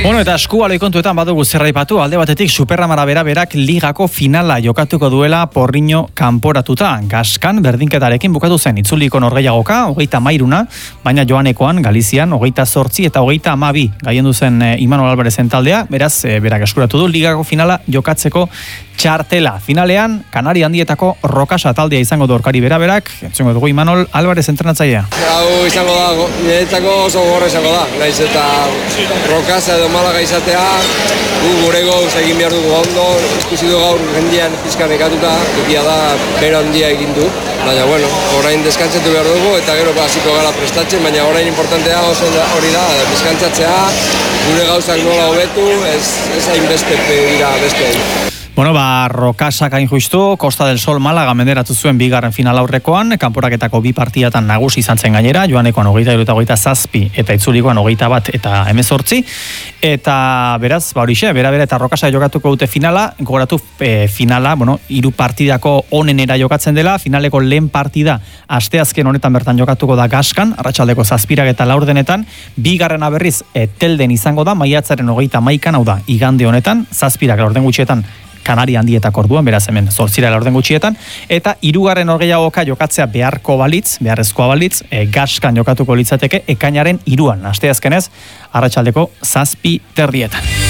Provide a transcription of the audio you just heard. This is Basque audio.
Bueno, eta eskubaloi kontuetan badugu zerraipatu, alde batetik Superramara beraberak ligako finala jokatuko duela Porriño kanporatuta. Gaskan berdinketarekin bukatu zen itzuliko norgehiagoka, 33, baina Joanekoan, Galizian, 28 eta 32 gaiendu zen Imanol Alvarezen taldea, beraz, berak eskuratu du ligako finala jokatzeko txartela. Finalean, Kanari handietako Rokasa taldea izango du aurkari beraberak, entzungo dugu Imanol Alvarez entrenatzailea. Hau izango da, niretzako oso gogorra izango da, naiz eta Rokasa edo Malaga izatea, gure gauz egin behar dugu ondo, ikusi du gaur jendean pizka nekatuta, egia da bero handia egin du, baina bueno, orain deskantzatu behar dugu eta gero hasiko gara prestatzen, baina orain importantea oso hori da, deskantzatzea, gure gauzak nola hobetu, ez hainbeste dira beste. Bueno, Rokasak hain justu, Costa del Sol Malaga menderatu zuen bigarren final aurrekoan, kanporaketako 2 partidatan nagusi izan zen gainera, Joanekoan 23 eta 27 eta itzulikoan 21 eta 18, eta beraz, horixe, bera eta Rokasa jokatuko dute finala, gogoratu finala, 3 partidako onenera jokatzen dela, finaleko lehen partida asteazken honetan bertan jokatuko da Gaskan, arratsaldeko 7 eta 4 denetan, bigarrena berriz Telden izango da, maiatzaren 31, hau da, igande honetan, 7 laurden gutxietan Kanari handietako orduan, beraz hemen 8 laurden gutxietan, eta 3. norgehiagoka jokatzea beharrezkoa balitz, Gaskan jokatuko litzateke ekainaren 3, asteazkenez, arratsaldeko 7:30.